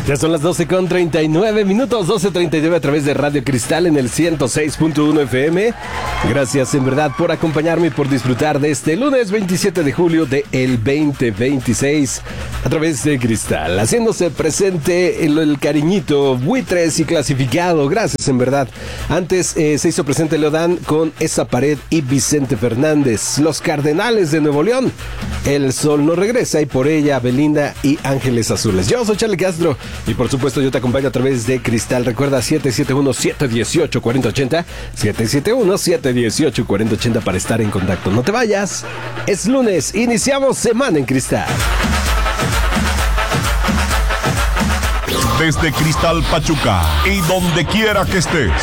Ya son las 12:39, 12:39 a través de Radio Cristal en el 106.1 FM. Gracias en verdad por acompañarme y por disfrutar de este lunes 27 de julio del 2026 a través de Cristal. Haciéndose presente el cariñito, Buitres y Clasificado. Gracias en verdad. Antes se hizo presente Leodán con Esa Pared y Vicente Fernández. Los Cardenales de Nuevo León. El Sol no regresa y por ella Belinda y Ángeles Azules. Yo soy Charlie Castro. Y por supuesto yo te acompaño a través de Cristal. Recuerda 771-718-4080, 771-718-4080 para estar en contacto. No te vayas, es lunes, iniciamos semana en Cristal. Desde Cristal Pachuca y donde quiera que estés.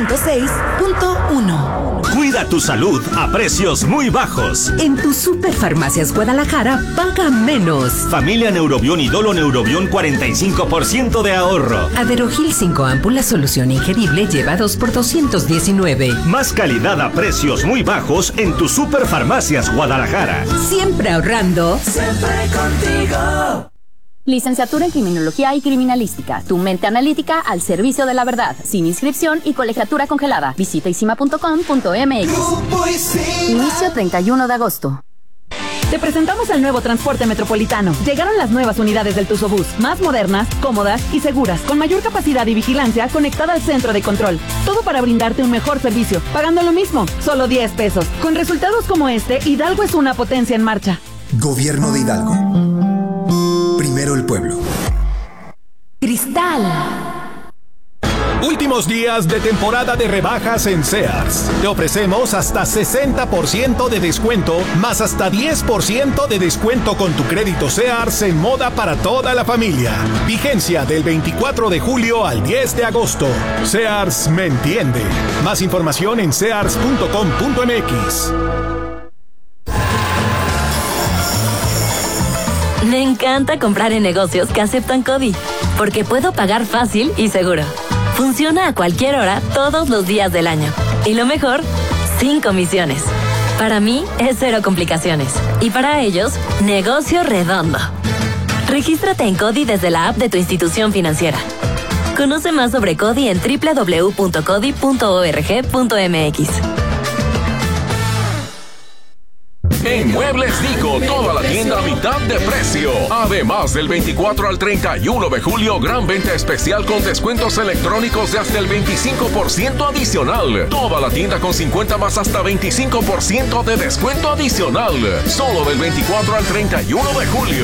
106.1. Cuida tu salud a precios muy bajos. En tu Superfarmacias Guadalajara, paga menos. Familia Neurobión y Dolo Neurobión, 45% de ahorro. Aderogil 5 ámpulas, solución ingerible, lleva 2 por 219. Más calidad a precios muy bajos en tu Superfarmacias Guadalajara. Siempre ahorrando. Siempre contigo. Licenciatura en Criminología y Criminalística. Tu mente analítica al servicio de la verdad. Sin inscripción y colegiatura congelada. Visita isima.com.mx. Inicio 31 de agosto. Te presentamos el nuevo transporte metropolitano. Llegaron las nuevas unidades del Tuzobús, más modernas, cómodas y seguras, con mayor capacidad y vigilancia conectada al centro de control. Todo para brindarte un mejor servicio, pagando lo mismo, solo 10 pesos. Con resultados como este, Hidalgo es una potencia en marcha. Gobierno de Hidalgo. Primero el pueblo. Cristal. Últimos días de temporada de rebajas en Sears. Te ofrecemos hasta 60% de descuento, más hasta 10% de descuento con tu crédito Sears en moda para toda la familia. Vigencia del 24 de julio al 10 de agosto. Sears me entiende. Más información en sears.com.mx. Me encanta comprar en negocios que aceptan CODI, porque puedo pagar fácil y seguro. Funciona a cualquier hora, todos los días del año. Y lo mejor, sin comisiones. Para mí, es cero complicaciones. Y para ellos, negocio redondo. Regístrate en CODI desde la app de tu institución financiera. Conoce más sobre CODI en www.codi.org.mx. En Muebles Dico, toda la tienda a mitad de precio. Además, del 24 al 31 de julio, gran venta especial con descuentos electrónicos de hasta el 25% adicional. Toda la tienda con 50 más hasta 25% de descuento adicional. Solo del 24 al 31 de julio.